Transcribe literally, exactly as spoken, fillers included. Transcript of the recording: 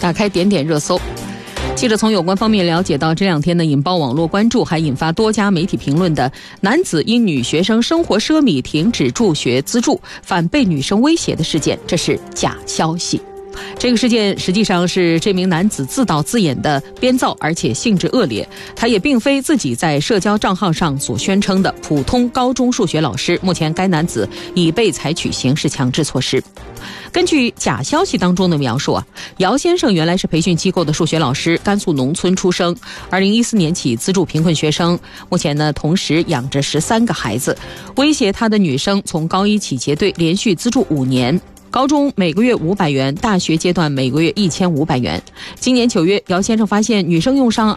打开点点热搜。记者从有关方面了解到，这两天呢引爆网络关注，还引发多家媒体评论的男子因女学生生活奢靡停止助学资助，反被女生威胁的事件，这是假消息。这个事件实际上是这名男子自导自演的编造，而且性质恶劣。他也并非自己在社交账号上所宣称的普通高中数学老师。目前该男子已被采取刑事强制措施。根据假消息当中的描述啊，姚先生原来是培训机构的数学老师，甘肃农村出生，二零一四年起资助贫困学生，目前呢同时养着十三个孩子，威胁他的女生从高一起结对，连续资助五年。高中每个月五百元，大学阶段每个月一千五百元。今年九月，姚先生发现女生用上